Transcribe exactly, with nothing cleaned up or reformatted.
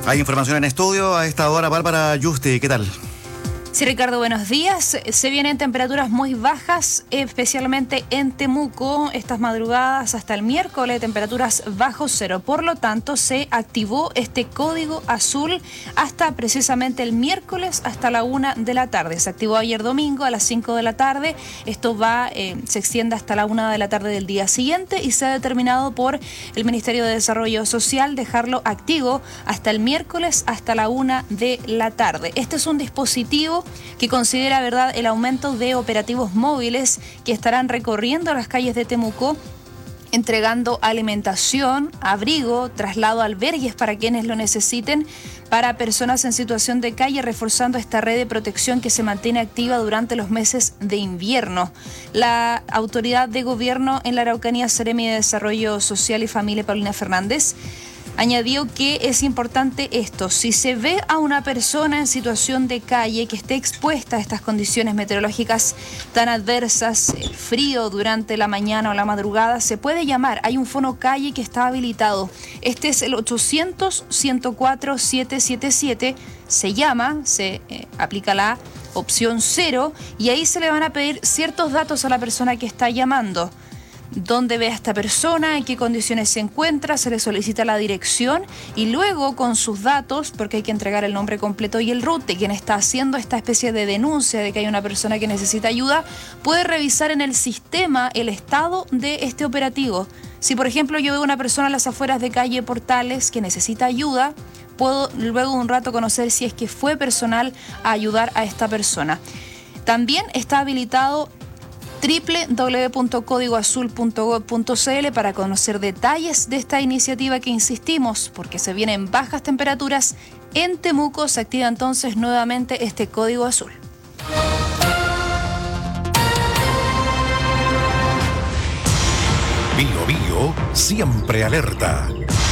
Hay información en estudio a esta hora. Bárbara Yuste, ¿qué tal? Sí, Ricardo, buenos días. Se vienen temperaturas muy bajas, especialmente en Temuco. Estas madrugadas hasta el miércoles, temperaturas bajo cero. Por lo tanto, se activó este código azul hasta precisamente el miércoles, hasta la una de la tarde. Se activó ayer domingo a las cinco de la tarde. Esto va, eh, se extiende hasta la una de la tarde del día siguiente y se ha determinado por el Ministerio de Desarrollo Social dejarlo activo hasta el miércoles, hasta la una de la tarde. Este es un dispositivo que considera, verdad, el aumento de operativos móviles que estarán recorriendo las calles de Temuco, entregando alimentación, abrigo, traslado a albergues para quienes lo necesiten, para personas en situación de calle, reforzando esta red de protección que se mantiene activa durante los meses de invierno. La autoridad de gobierno en la Araucanía, Seremi de Desarrollo Social y Familia, Paulina Fernández, añadió que es importante esto: si se ve a una persona en situación de calle que esté expuesta a estas condiciones meteorológicas tan adversas, el frío durante la mañana o la madrugada, se puede llamar. Hay un fono calle que está habilitado. Este es el ochocientos, ciento cuatro, setecientos setenta y siete. Se llama, se eh, aplica la opción cero y ahí se le van a pedir ciertos datos a la persona que está llamando. Dónde ve a esta persona, en qué condiciones se encuentra, se le solicita la dirección y luego con sus datos, porque hay que entregar el nombre completo y el R U T de quien está haciendo esta especie de denuncia de que hay una persona que necesita ayuda, puede revisar en el sistema el estado de este operativo. Si, por ejemplo, yo veo una persona a las afueras de calle Portales que necesita ayuda, puedo luego de un rato conocer si es que fue personal a ayudar a esta persona. También está habilitado doble u doble u doble u punto código azul punto gob punto c l para conocer detalles de esta iniciativa que, insistimos, porque se vienen bajas temperaturas en Temuco, se activa entonces nuevamente este código azul. Bio Bio, siempre alerta.